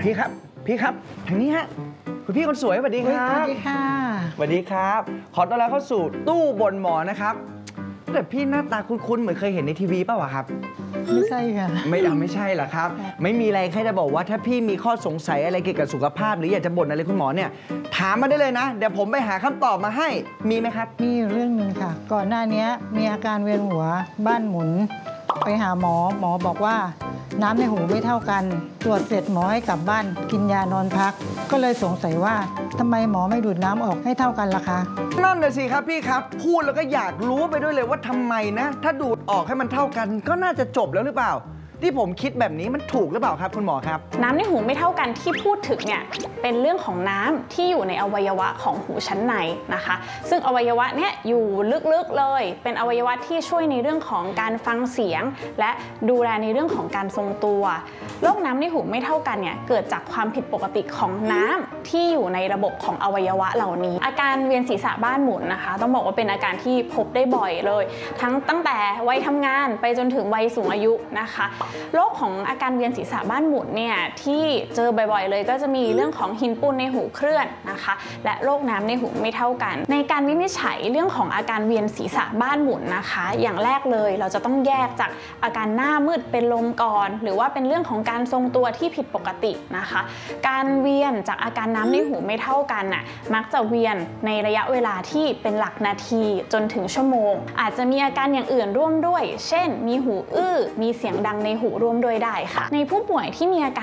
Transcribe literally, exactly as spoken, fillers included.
พี่ครับพี่ครับทางนี้ฮะคุณพี่คนสวยสวัสดีครับสวัสดีค่ะสวัสดีครับขอต้อนรับเข้าสู่ตู้บนหมอนะครับแต่พี่หน้าตาคุ้นๆเหมือนเคยเห็นในทีวีเปล่าวะครับไม่ใช่ค่ะไม่เอาไม่ใช่เหรอครับไม่มีอะไรแค่จะบอกว่าถ้าพี่มีข้อสงสัยอะไรเกี่ยวกับสุขภาพหรืออยากจะบ่นอะไรคุณหมอเนี่ยถามมาได้เลยนะเดี๋ยวผมไปหาคำตอบมาให้มีไหมครับมีอยู่เรื่องหนึ่งค่ะก่อนหน้านี้มีอาการเวียนหัวบ้านหมุนไปหาหมอหมอบอกว่าน้ำในหูไม่เท่ากันตรวจเสร็จหมอให้กลับบ้านกินยานอนพักก็เลยสงสัยว่าทำไมหมอไม่ดูดน้ำออกให้เท่ากันล่ะคะนั่นน่ะสิครับพี่ครับพูดแล้วก็อยากรู้ไปด้วยเลยว่าทำไมนะถ้าดูดออกให้มันเท่ากันก็น่าจะจบแล้วหรือเปล่าที่ผมคิดแบบนี้มันถูกหรือเปล่าครับคุณหมอครับน้ำในหูไม่เท่ากันที่พูดถึงเนี่ยเป็นเรื่องของน้ำที่อยู่ในอวัยวะของหูชั้นในนะคะซึ่งอวัยวะเนี่ยอยู่ลึกๆเลยเป็นอวัยวะที่ช่วยในเรื่องของการฟังเสียงและดูแลในเรื่องของการทรงตัวโรคน้ำในหูไม่เท่ากันเนี่ยเกิดจากความผิดปกติของน้ำที่อยู่ในระบบของอวัยวะเหล่านี้อาการเวียนศีรษะบ้านหมุนนะคะต้องบอกว่าเป็นอาการที่พบได้บ่อยเลยทั้งตั้งแต่วัยทำงานไปจนถึงวัยสูงอายุนะคะโรคของอาการเวียนศีรษะบ้านหมุนเนี่ยที่เจอบ่อยๆเลยก็จะมีเรื่องของหินปูนในหูเคลื่อนนะคะและโรคน้ำในหูไม่เท่ากันในการวินิจฉัยเรื่องของอาการเวียนศีรษะบ้านหมุนนะคะอย่างแรกเลยเราจะต้องแยกจากอาการหน้ามืดเป็นลมก่อนหรือว่าเป็นเรื่องของการทรงตัวที่ผิดปกตินะคะการเวียนจากอาการน้ำในหูไม่เท่ากันน่ะมักจะเวียนในระยะเวลาที่เป็นหลักนาทีจนถึงชั่วโมงอาจจะมีอาการอย่างอื่นร่วมด้วยเช่นมีหูอื้อมีเสียงดังในหูร่วมด้วยได้ค่ะในผู้ป่วยที่มีอาการ